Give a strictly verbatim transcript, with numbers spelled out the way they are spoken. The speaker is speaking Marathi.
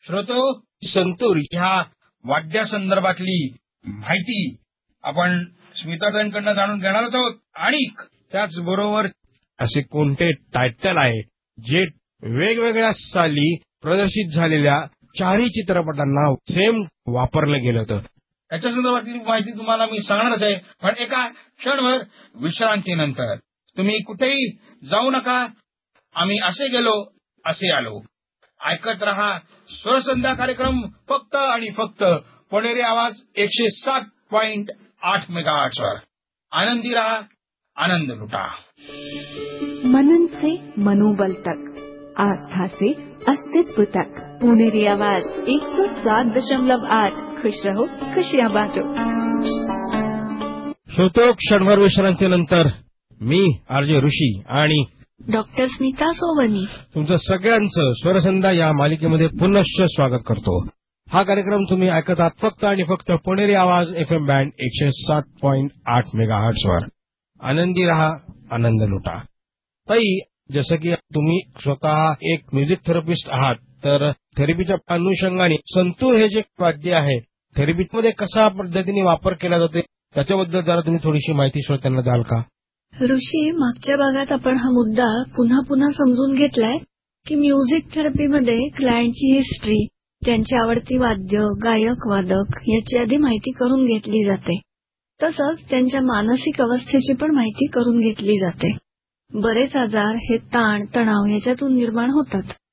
श्रोतो, संतूर ह्या वाद्यासंदर्भातली माहिती आपण स्मिताताईंकडनं जाणून घेणारच आहोत. आणि त्याचबरोबर असे कोणते टायटल आहे जे वेगवेगळ्या साली प्रदर्शित झालेल्या चारही चित्रपटांना सेम वापरलं गेलं होतं, याच्या संदर्भातली माहिती तुम्हाला मी सांगणारच आहे. पण एका क्षणभर विश्रांतीनंतर तुम्ही कुठेही जाऊ नका. आम्ही असे गेलो असे आलो. ऐकत रहा स्वरसंध्या कार्यक्रम, फक्त आणि फक्त पुणेरी आवाज एकशे सात पॉइंट आठ मेगाहर्ट्झवर. आनंदी रहा, आनंद लुटा. मनन से मनोबल तक, आस्था से अस्तित्व तक. पुणेरी आवाज एक सौ सात दशमलव आठ. खुश रहो, खुशियां बांटो. श्रोतो, क्षणभर विश्रांतीनंतर मी आरजे ऋषी आणि डॉक्टर स्मिता सोवर्णी तुमचं सगळ्यांचं स्वरसंध्या या मालिकेमध्ये पुनश्च स्वागत करतो. हा कार्यक्रम तुम्ही ऐकत आहात फक्त आणि फक्त पुणेरी आवाज एफ एम बँड एकशे सात पॉइंट आठ मेगाहर्ट्झवर. आनंदी रहा, आनंद लुटा. ताई, जसं की तुम्ही स्वतः एक म्युझिक थेरपिस्ट आहात, तर थेरपीच्या अनुषंगाने संतूर हे जे वाद्य आहे थेरपीमध्ये कशा पद्धतीने वापर केला जातो त्याच्याबद्दल जरा तुम्ही थोडीशी माहिती श्रोत्यांना द्याल का? ऋषी, मागच्या भागात आपण हा मुद्दा पुन्हा पुन्हा समजून घेतलाय की म्युझिक थेरपीमध्ये क्लायंटची हिस्ट्री, त्यांची आवडती वाद्य, गायक, वादक याची आधी माहिती करून घेतली जाते. तसंच त्यांच्या मानसिक अवस्थेची पण माहिती करून घेतली जाते. बरेच आजार हे ताण तणाव याच्यातून निर्माण होतात.